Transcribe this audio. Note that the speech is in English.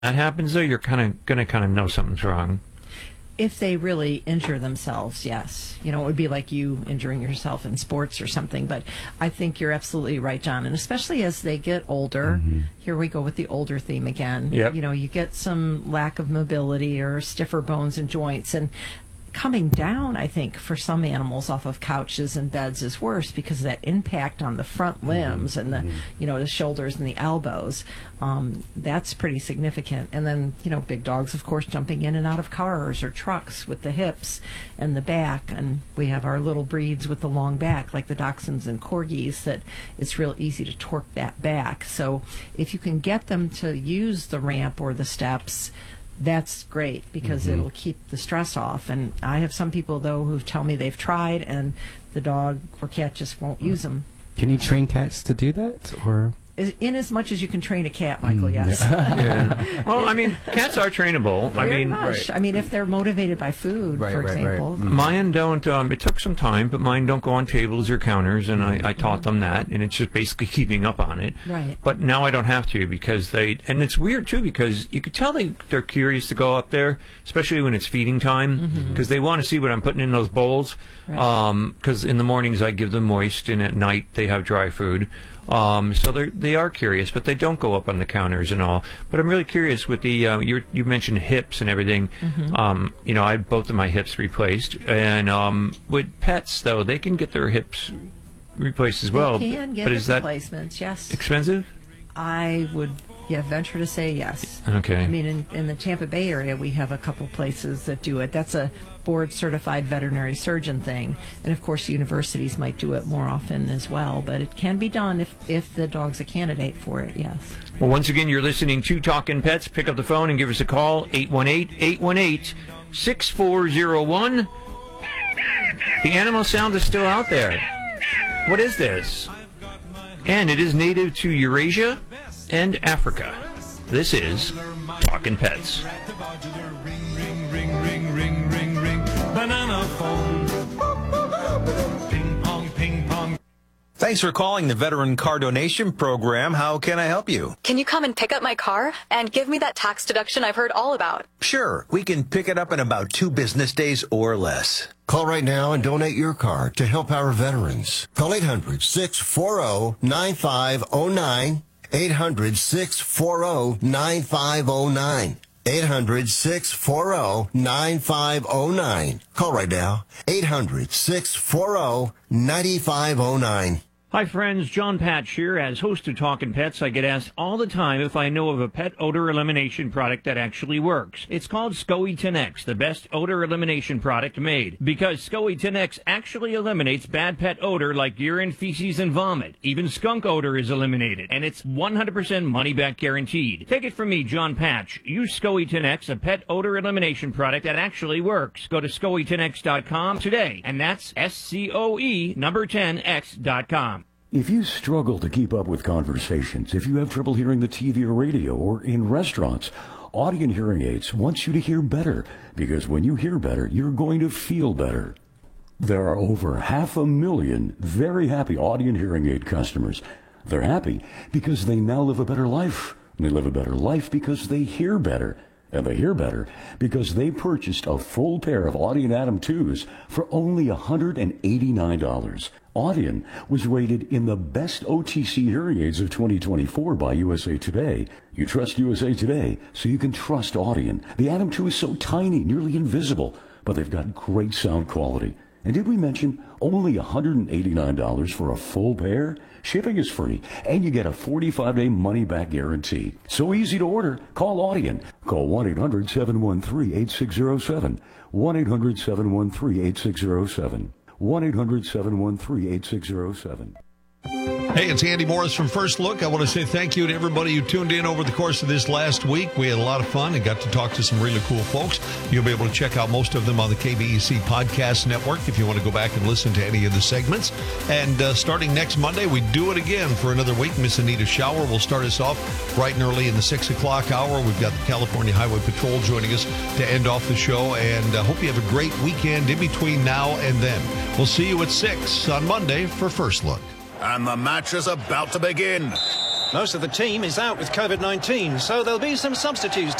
that happens, though, you're going to know something's wrong. If they really injure themselves, yes. It would be like you injuring yourself in sports or something. But I think you're absolutely right, John. And especially as they get older, here we go with the older theme again. Yep. You get some lack of mobility or stiffer bones and joints. And coming down, I think, for some animals off of couches and beds is worse because of that impact on the front limbs and the shoulders and the elbows. That's pretty significant. And then, big dogs, of course, jumping in and out of cars or trucks with the hips and the back. And we have our little breeds with the long back, like the Dachshunds and Corgis, that it's real easy to torque that back. So if you can get them to use the ramp or the steps, that's great because it'll keep the stress off. And I have some people, though, who tell me they've tried and the dog or cat just won't use them. Can you train cats to do that? Or in as much as you can train a cat, Michael, yes. Yeah. Well, cats are trainable. Very much. Right. If they're motivated by food, for example. Mine don't, it took some time, but mine don't go on tables or counters, and I taught them that, and it's just basically keeping up on it. Right. But now I don't have to because and it's weird, too, because you could tell they're curious to go up there, especially when it's feeding time, because they want to see what I'm putting in those bowls, because in the mornings I give them moist, and at night they have dry food. So they are curious, but they don't go up on the counters and all. But I'm really curious with the you mentioned hips and everything. I had both of my hips replaced, and with pets though, they can get their hips replaced as well. They can get but is that replacements, yes. Expensive? I would venture to say yes. Okay. In the Tampa Bay area, we have a couple places that do it. That's a board-certified veterinary surgeon thing. And, of course, universities might do it more often as well. But it can be done if the dog's a candidate for it, yes. Well, once again, you're listening to Talkin' Pets. Pick up the phone and give us a call, 818-818-6401. The animal sound is still out there. What is this? And it is native to Eurasia and Africa. This is Talkin' Pets. Banana phone. Ping pong, ping pong. Thanks for calling the Veteran Car Donation Program. How can I help you? Can you come and pick up my car and give me that tax deduction I've heard all about? Sure. We can pick it up in about 2 business days or less. Call right now and donate your car to help our veterans. Call 800-640-9509. 800-640-9509. 800-640-9509. Call right now. 800-640-9509. Hi, friends. John Patch here. As host of Talkin' Pets, I get asked all the time if I know of a pet odor elimination product that actually works. It's called SCOE 10X, the best odor elimination product made. Because SCOE 10X actually eliminates bad pet odor like urine, feces, and vomit. Even skunk odor is eliminated. And it's 100% money-back guaranteed. Take it from me, John Patch. Use SCOE 10X, a pet odor elimination product that actually works. Go to SCOE10X.com today. And that's SCOE number 10X.com. If you struggle to keep up with conversations, if you have trouble hearing the TV or radio or in restaurants, Audien Hearing Aids wants you to hear better, because when you hear better, you're going to feel better. There are over 500,000 very happy Audien Hearing Aid customers. They're happy because they now live a better life. They live a better life because they hear better. And they hear better because they purchased a full pair of Audien Atom 2s for only $189. Audien was rated in the best OTC hearing aids of 2024 by USA Today. You trust USA Today, so you can trust Audien. The Atom 2 is so tiny, nearly invisible, but they've got great sound quality. And did we mention only $189 for a full pair? Shipping is free, and you get a 45-day money-back guarantee. So easy to order. Call Audien. Call 1-800-713-8607. 1-800-713-8607. 1-800-713-8607. Hey, it's Andy Morris from First Look. I want to say thank you to everybody who tuned in over the course of this last week. We had a lot of fun and got to talk to some really cool folks. You'll be able to check out most of them on the KBEC Podcast Network if you want to go back and listen to any of the segments. And starting next Monday, we do it again for another week. Miss Anita Shower will start us off bright and early in the 6 o'clock hour. We've got the California Highway Patrol joining us to end off the show. And hope you have a great weekend in between now and then. We'll see you at 6 on Monday for First Look. And the match is about to begin. Most of the team is out with COVID-19, so there'll be some substitutes